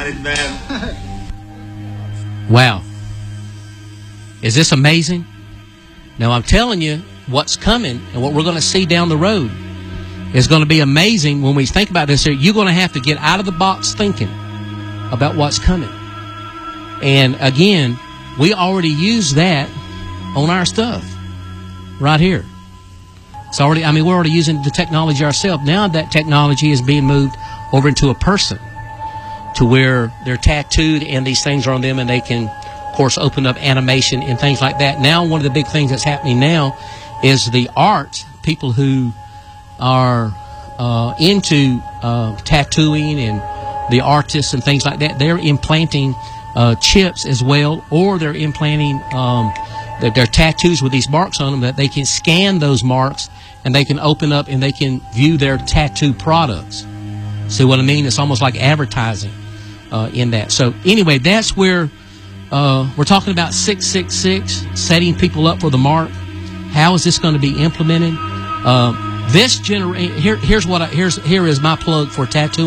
it, man. Wow. Is this amazing? Now, I'm telling you what's coming and what we're going to see down the road is going to be amazing. When we think about this here, you're going to have to get out of the box thinking about what's coming. And again, we already use that on our stuff right here. It's already, I mean, we're already using the technology ourselves. Now that technology is being moved over into a person to where they're tattooed and these things are on them, and they can, of course, open up animation and things like that. Now, one of the big things that's happening now is the art. People who are into tattooing and the artists and things like that, they're implanting chips as well, or they're implanting their tattoos with these marks on them that they can scan those marks and they can open up and they can view their tattoo products. See what I mean? It's almost like advertising in that. So anyway, that's where we're talking about 666, setting people up for the mark. How is this going to be implemented? Here is my plug for tattooing.